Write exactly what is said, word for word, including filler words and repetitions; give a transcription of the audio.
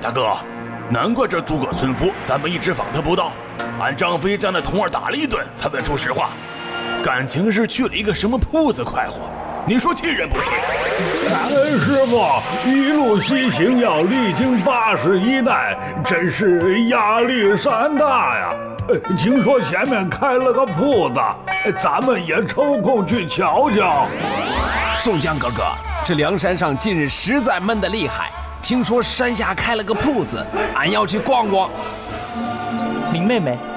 大哥，难怪这诸葛村夫咱们一直访他不到，俺张飞将那童儿打了一顿才问出实话，感情是去了一个什么铺子快活，你说气人不气？ 感恩师傅一路西行要历经八十一代，真是压力山大呀。听说前面开了个铺子，咱们也抽空去瞧瞧。 宋江哥哥，这梁山上近日实在闷得厉害，听说山下开了个铺子，俺要去逛逛。 林妹妹，